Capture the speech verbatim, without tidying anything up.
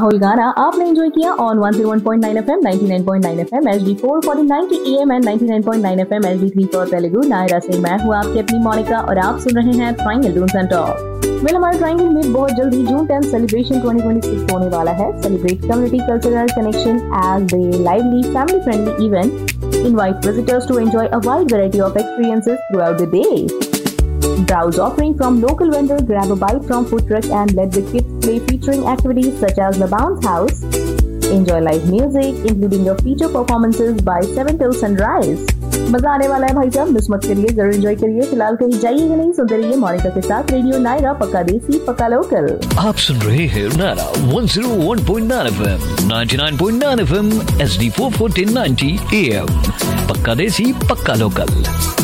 राहुल गाना आपने एंजॉय किया on one oh one point nine FM, ninety nine point nine FM, HD four forty ninety am and ninety nine point nine FM, HD three for Telugu. Naira से मैं हूँ आपकी अपनी मोनिका और आप सुन रहे हैं triangle Toons and talk. Well, हमारे ट्रायंगल में बहुत जल्दी June tenth celebration twenty twenty six होने वाला है। Celebrate community cultural connection as a lively family friendly event. Invite visitors to enjoy a wide variety of experiences throughout the day. Browse offering from local vendors, grab a bite from food truck and let the kids play featuring activities such as the bounce house. Enjoy live music including your feature performances by seven till sunrise. मजा आने वाला है भाई साहब, miss मत करिए, जरूर enjoy करिए। फिलहाल कहीं जाइएगा नहीं, सुनते रहिए मोनिका के साथ रेडियो नायरा, पक्का देसी पक्का लोकल। आप सुन रहे हैं Naira one oh one point nine FM, ninety nine point nine FM, HD four forty ninety am, पक्का देसी पक्का लोकल।